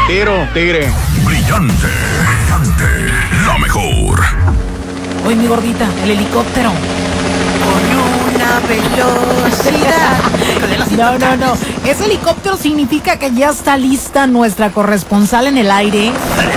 Tigre. Brillante, la mejor. Oye, mi gordita, el helicóptero. Con una velocidad. No. Ese helicóptero significa que ya está lista nuestra corresponsal en el aire.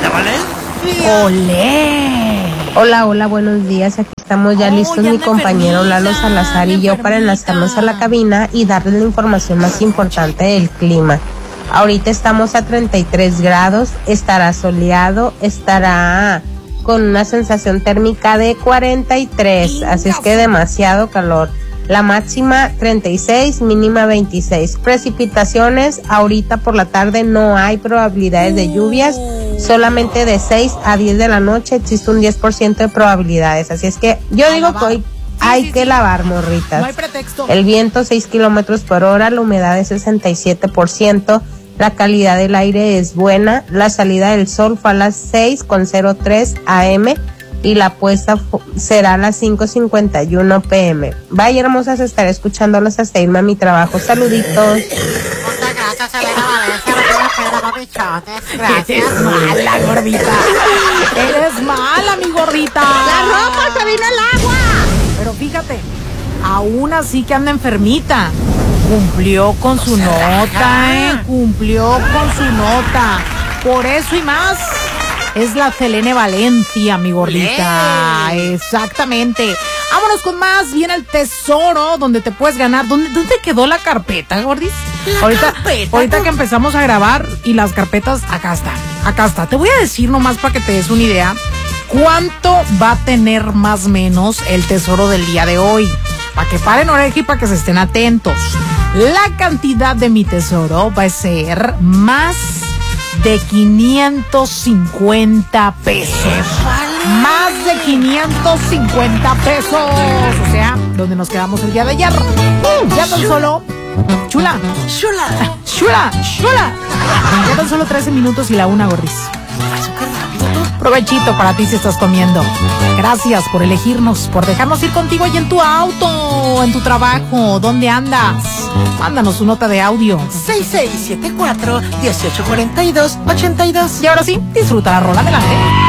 ¡Olé! Hola, buenos días. Aquí estamos ya listos mi compañero Lalo Salazar y yo para enlazarnos a la cabina y darles la información más importante del clima. Ahorita estamos a 33 grados, estará soleado, estará con una sensación térmica de 43, así es que demasiado calor. La máxima 36, mínima 26. Precipitaciones, ahorita por la tarde no hay probabilidades de lluvias, solamente de 6 a 10 de la noche existe un 10% de probabilidades, así es que yo digo que hoy hay que lavar, morritas. No hay pretexto. El viento 6 kilómetros por hora, la humedad es 67%, la calidad del aire es buena, la salida del sol fue a las 6:03 am y la puesta será a las 5:51 pm. Vaya hermosas, estaré escuchándolas hasta irme a mi trabajo. Saluditos. Muchas gracias, Elena Valencia. Eres mala, gordita. Eres mala, mi gordita. ¡La ropa se vino el agua! Pero fíjate, aún así que anda enfermita. Cumplió con su nota, Cumplió con su nota. Por eso y más, es la Selene Valencia, mi gordita. Exactamente. Vámonos con más. Viene el tesoro, donde te puedes ganar. ¿Dónde quedó la carpeta, gordis? Ahorita que empezamos a grabar y las carpetas, acá está. Te voy a decir nomás para que te des una idea cuánto va a tener más o menos el tesoro del día de hoy. Para que paren oreja y para que se estén atentos. La cantidad de mi tesoro va a ser más de 550 pesos. Más de 550 pesos. O sea, donde nos quedamos el día de ayer. Ya tan solo... Chula. Ya tan solo 13 minutos y la 1, gordis. Provechito para ti si estás comiendo. Gracias por elegirnos, por dejarnos ir contigo ahí en tu auto, en tu trabajo. ¿Dónde andas? Mándanos tu nota de audio. 6674-1842-82. Y ahora sí, disfruta la rola. Adelante.